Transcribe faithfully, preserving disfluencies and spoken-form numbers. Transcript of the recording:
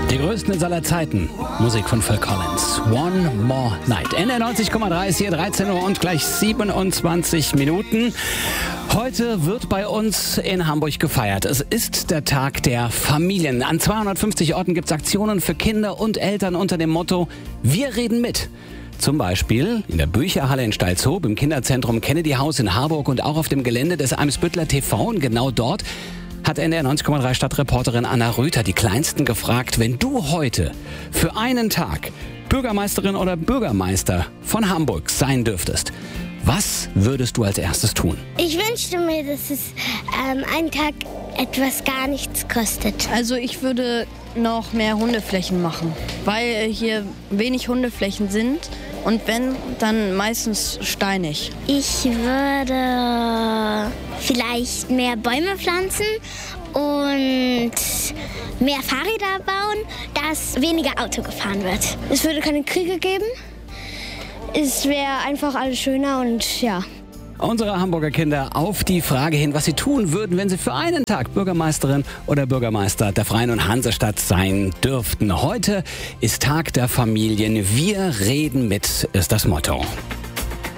Die größten Hits aller Zeiten. Musik von Phil Collins. One More Night. N R neunzig Komma drei ist hier dreizehn Uhr und gleich siebenundzwanzig Minuten. Heute wird bei uns in Hamburg gefeiert. Es ist der Tag der Familien. An zweihundertfünfzig Orten gibt es Aktionen für Kinder und Eltern unter dem Motto Wir reden mit. Zum Beispiel in der Bücherhalle in Stalzhoop, im Kinderzentrum Kennedy Haus in Harburg und auch auf dem Gelände des Eimsbütteler T V. Und genau dort hat N R neunzig Komma drei Stadtreporterin Anna Rüther die Kleinsten gefragt, wenn du heute für einen Tag Bürgermeisterin oder Bürgermeister von Hamburg sein dürftest, was würdest du als erstes tun? Ich wünschte mir, dass es ähm, einen Tag etwas gar nichts kostet. Also ich würde noch mehr Hundeflächen machen, weil hier wenig Hundeflächen sind und wenn, dann meistens steinig. Ich würde vielleicht mehr Bäume pflanzen und mehr Fahrräder bauen, dass weniger Auto gefahren wird. Es würde keine Kriege geben. Es wäre einfach alles schöner und ja. Unsere Hamburger Kinder auf die Frage hin, was sie tun würden, wenn sie für einen Tag Bürgermeisterin oder Bürgermeister der Freien und Hansestadt sein dürften. Heute ist Tag der Familien. Wir reden mit, ist das Motto.